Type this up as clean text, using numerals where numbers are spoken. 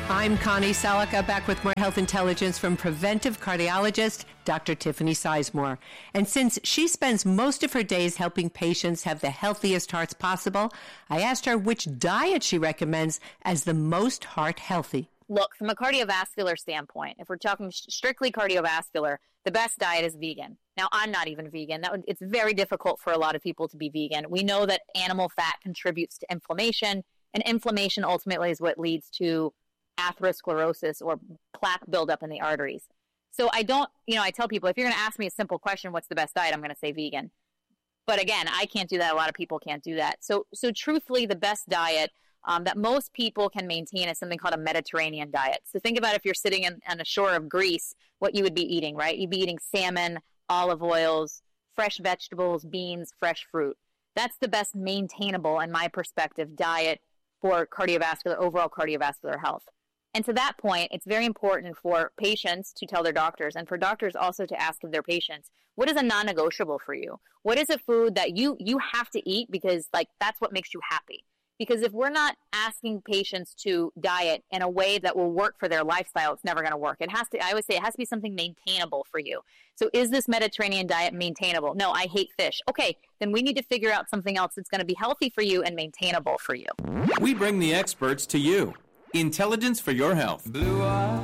I'm Connie Salica, back with more health intelligence from preventive cardiologist Dr. Tiffany Sizemore. And since she spends most of her days helping patients have the healthiest hearts possible, I asked her which diet she recommends as the most heart healthy. Look, from a cardiovascular standpoint, if we're talking strictly cardiovascular, the best diet is vegan. Now, I'm not even vegan. It's very difficult for a lot of people to be vegan. We know that animal fat contributes to inflammation, and inflammation ultimately is what leads to atherosclerosis or plaque buildup in the arteries. So I tell people, if you're going to ask me a simple question, what's the best diet? I'm going to say vegan. But again, I can't do that. A lot of people can't do that. So truthfully, the best diet that most people can maintain is something called a Mediterranean diet. So think about if you're sitting on a shore of Greece, what you would be eating, right? You'd be eating salmon, olive oils, fresh vegetables, beans, fresh fruit. That's the best maintainable, in my perspective, diet for overall cardiovascular health. And to that point, it's very important for patients to tell their doctors, and for doctors also to ask of their patients, what is a non-negotiable for you? What is a food that you have to eat because that's what makes you happy? Because if we're not asking patients to diet in a way that will work for their lifestyle, it's never going to work. I would say it has to be something maintainable for you. So is this Mediterranean diet maintainable? No, I hate fish. Okay, then we need to figure out something else that's going to be healthy for you and maintainable for you. We bring the experts to you. Intelligence for your health. Blue eyes,